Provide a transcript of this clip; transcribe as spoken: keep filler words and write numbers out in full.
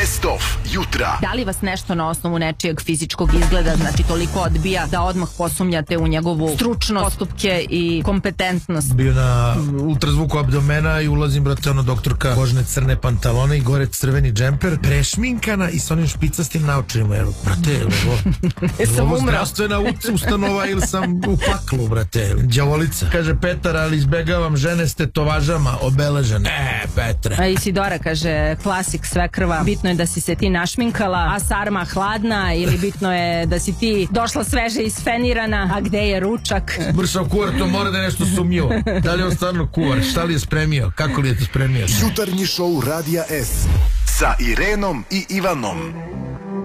Best of jutra. Da li vas nešto na osnovu nečijeg fizičkog izgleda znači toliko odbija da odmah posumnjate u njegovu stručnost, postupke i kompetentnost? Bio na ultrazvuku abdomena i ulazim, brate, ono, doktorka, kožne crne pantalone i gore crveni džemper, prešminkana i s onim špicastim naočarima. Brate, je li ovo, je ovo zdravstvena ustanova ili sam u paklu, brate? Đavolica. Kaže Petar, ali izbegavam žene s tetovažama obeležene. Ne, Petre. A Isidora kaže, klasik svekrva, bitno je da si se ti našminkala, a sarma hladna, ili bitno je da si ti došla sveže isfenirana, a gde je ručak? Mršav kuvar, to mora da je nešto sumnjivo. Da li je on stvarno kuvar? Šta li je spremio? Kako li je to spremio? Jutarnji šou Radija S sa Irenom i Ivanom.